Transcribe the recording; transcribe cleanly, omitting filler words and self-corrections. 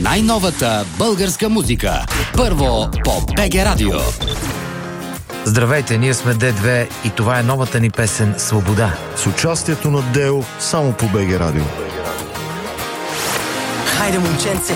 най-новата българска музика. Първо по БГ Радио. Здравейте, ние сме Д2 и това е новата ни песен «Свобода». С участието на Део само по БГ Радио. Хайде, момченце,